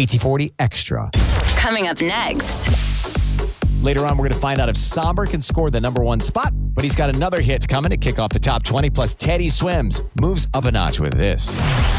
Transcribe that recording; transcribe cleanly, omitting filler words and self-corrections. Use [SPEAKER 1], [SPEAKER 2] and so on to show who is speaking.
[SPEAKER 1] AT40 Extra.
[SPEAKER 2] Coming up next.
[SPEAKER 1] Later on, we're going to find out if Somber can score the number one spot, but he's got another hit coming to kick off the top 20. Plus, Teddy Swims moves up a notch with this.